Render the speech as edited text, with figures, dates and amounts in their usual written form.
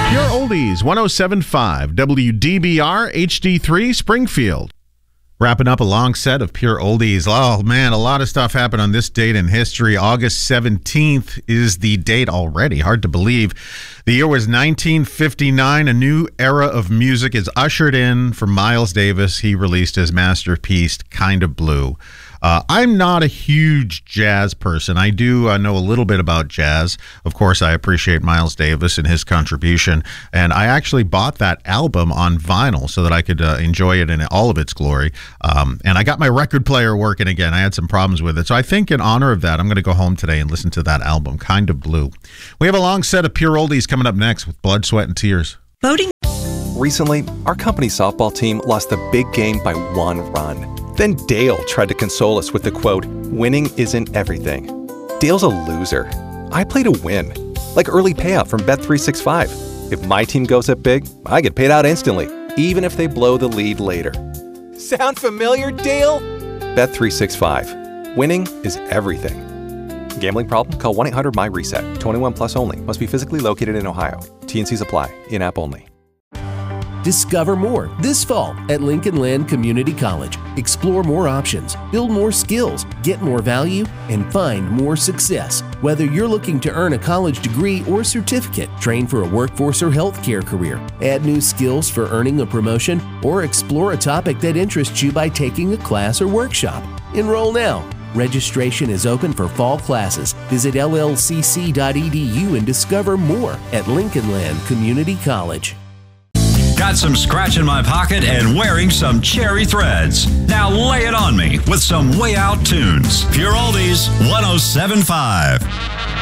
Pure Oldies, 107.5 WDBR HD3 Springfield. Wrapping up a long set of Pure Oldies. Oh, man, a lot of stuff happened on this date in history. August 17th is the date already. Hard to believe. The year was 1959. A new era of music is ushered in for Miles Davis. He released his masterpiece, Kind of Blue. I'm not a huge jazz person. I do know a little bit about jazz. Of course, I appreciate Miles Davis and his contribution. And I actually bought that album on vinyl so that I could enjoy it in all of its glory. And I got my record player working again. I had some problems with it. So I think in honor of that, I'm going to go home today and listen to that album, Kind of Blue. We have a long set of Pure Oldies coming up next with Blood, Sweat, and Tears. Voting. Recently, our company softball team lost the big game by 1 run. Then Dale tried to console us with the quote, "Winning isn't everything." Dale's a loser. I play to win, like early payout from Bet365. If my team goes up big, I get paid out instantly, even if they blow the lead later. Sound familiar, Dale? Bet365. Winning is everything. Gambling problem? Call 1-800-MY-RESET. 21 plus only. Must be physically located in Ohio. T&Cs apply. In-app only. Discover more this fall at Lincoln Land Community College. Explore more options, build more skills, get more value, and find more success. Whether you're looking to earn a college degree or certificate, train for a workforce or healthcare career, add new skills for earning a promotion, or explore a topic that interests you by taking a class or workshop. Enroll now. Registration is open for fall classes. Visit llcc.edu and discover more at Lincoln Land Community College. Got some scratch in my pocket and wearing some cherry threads. Now lay it on me with some Way Out tunes. Pure Oldies 107.5.